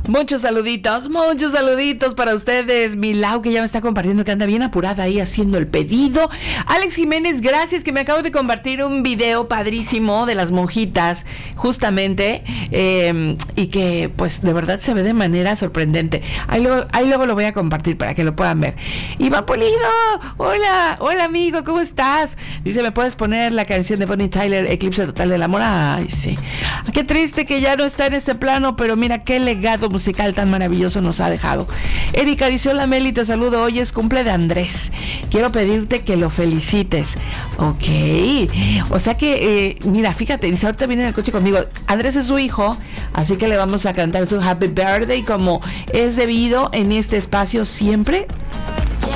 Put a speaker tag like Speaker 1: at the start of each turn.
Speaker 1: Muchos saluditos para ustedes. Milau, que ya me está compartiendo que anda bien apurada ahí haciendo el pedido. Alex Jiménez, gracias, que me acabo de compartir un video padrísimo de las monjitas, justamente, y que pues de verdad se ve de manera sorprendente. Ahí luego lo voy a compartir para que lo puedan ver. Iván Polido, hola amigo, ¿cómo estás? Dice, ¿me puedes poner la canción de Bonnie Tyler, Eclipse Total del Amor? Ay, sí. Qué triste que ya no está en este plano, pero mira qué legado musical tan maravilloso nos ha dejado. Erika dice, hola Meli, te saludo, hoy es cumple de Andrés, quiero pedirte que lo felicites. Ok, o sea que mira, fíjate, dice, ahorita viene en el coche conmigo, Andrés es su hijo, así que le vamos a cantar su Happy Birthday como es debido en este espacio siempre.